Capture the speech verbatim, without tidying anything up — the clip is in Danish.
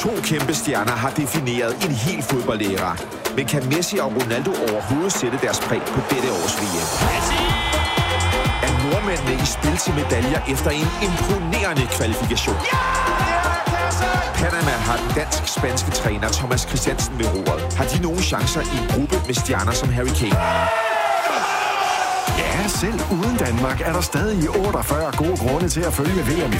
To kæmpe stjerner har defineret en hel fodboldæra. Men kan Messi og Ronaldo overhovedet sætte deres præg på dette års V M? Er nordmændene i spil til medaljer efter en imponerende kvalifikation? Panama har den dansk-spanske træner Thomas Christiansen ved roret. Har de nogen chancer i en gruppe med stjerner som Harry Kane? Ja, selv uden Danmark er der stadig otteogfyrre gode grunde til at følge V M i